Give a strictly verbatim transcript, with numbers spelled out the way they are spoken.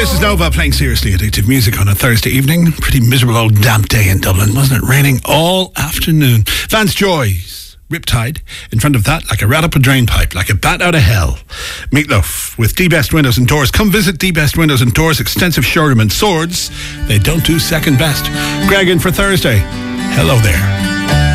This is Nova playing seriously addictive music on a Thursday evening. Pretty miserable old damp day in Dublin, wasn't it? Raining all afternoon. Vance Joy's Riptide. In front of that, like a rat up a drain pipe, like a bat out of hell. Meatloaf with D-Best Windows and Doors. Come visit D-Best Windows and Doors. Extensive showroom and swords. They don't do second best. Greg in for Thursday. Hello there.